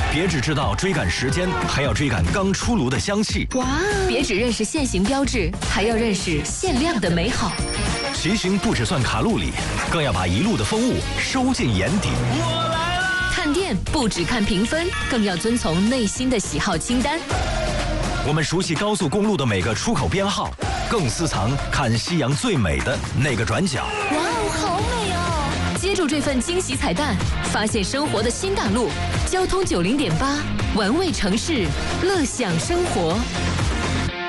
别只知道追赶时间，还要追赶刚出炉的香气。 哇！别只认识限行标志，还要认识限量的美好。 骑行不只算卡路里，更要把一路的风物收进眼底。 我来啦！ 探店不只看评分，更要遵从内心的喜好清单。 我们熟悉高速公路的每个出口编号，更私藏看夕阳最美的那个转角。 哇哦，好美哦！接住这份惊喜彩蛋，发现生活的新大陆。交通90.8，玩味城市，乐享生活。